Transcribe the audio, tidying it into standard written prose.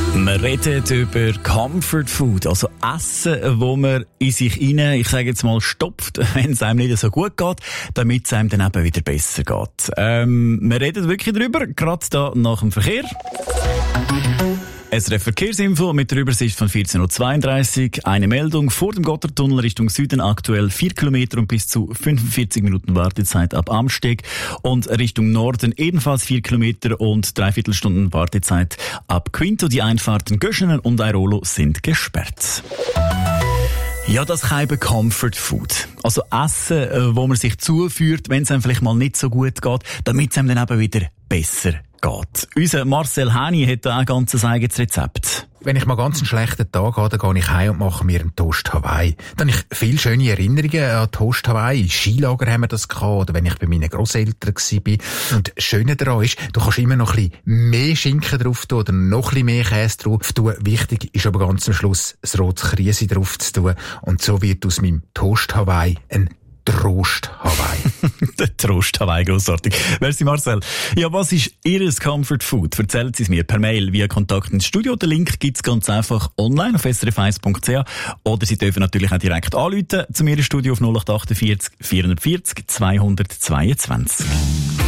Wir reden über Comfort Food, also Essen, wo man in sich rein, ich sage jetzt mal, stopft, wenn es einem nicht so gut geht, damit es einem dann eben wieder besser geht. Wir reden wirklich darüber, gerade da nach dem Verkehr. SRF Verkehrsinfo mit der Übersicht von 14.32 Uhr. Eine Meldung vor dem Gotthardtunnel Richtung Süden, aktuell 4 Kilometer und bis zu 45 Minuten Wartezeit ab Amsteg. Und Richtung Norden ebenfalls 4 Kilometer und 3/4 Stunden Wartezeit ab Quinto. Die Einfahrten Göschenen und Airolo sind gesperrt. Ja, das kann eben Comfort Food. Also Essen, wo man sich zuführt, wenn es einem vielleicht mal nicht so gut geht, damit es einem dann eben wieder besser geht. Unser Marcel Häni hat da ein ganz eigenes Rezept. Wenn ich mal ganz einen schlechten Tag habe, dann gehe ich heim und mache mir einen Toast Hawaii. Dann habe ich viele schöne Erinnerungen an Toast Hawaii. Im Skilager haben wir das gehabt, oder wenn ich bei meinen Grosseltern war. Und das Schöne daran ist, du kannst immer noch ein bisschen mehr Schinken drauf tun oder noch ein bisschen mehr Käse drauf tun. Wichtig ist aber ganz am Schluss, das rotes Kriesi drauf zu tun. Und so wird aus meinem Toast Hawaii ein Trost Hawaii. Der Trost Hawaii, grossartig. Merci Marcel. Ja, was ist Ihr Comfort Food? Erzählen Sie es mir per Mail via Kontakt ins Studio. Den Link gibt's ganz einfach online auf srf1.ch oder Sie dürfen natürlich auch direkt anrufen zu mir im Studio auf 0848 440 222.